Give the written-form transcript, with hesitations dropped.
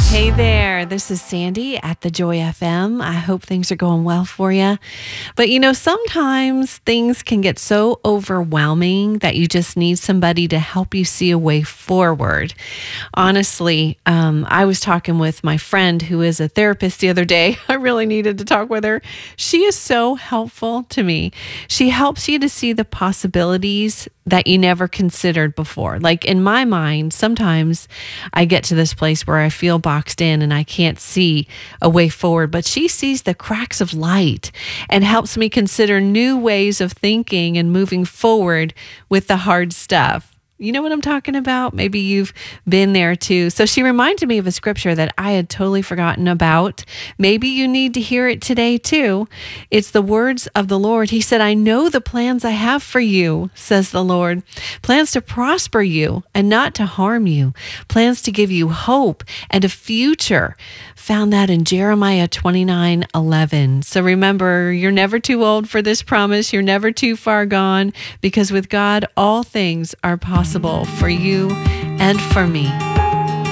Hey there, this is Sandy at the Joy FM. I hope things are going well for you. But sometimes things can get so overwhelming that you just need somebody to help you see a way forward. Honestly, I was talking with my friend who is a therapist the other day. I really needed to talk with her. She is so helpful to me. She helps you to see the possibilities that you never considered before. Like in my mind, sometimes I get to this place where I feel boxed in and I can't see a way forward, but she sees the cracks of light and helps me consider new ways of thinking and moving forward with the hard stuff. You know what I'm talking about? Maybe you've been there too. So she reminded me of a scripture that I had totally forgotten about. Maybe you need to hear it today too. It's the words of the Lord. He said, I know the plans I have for you, says the Lord. Plans to prosper you and not to harm you. Plans to give you hope and a future. Found that in Jeremiah 29:11. So remember, you're never too old for this promise. You're never too far gone, because with God, all things are possible for you and for me.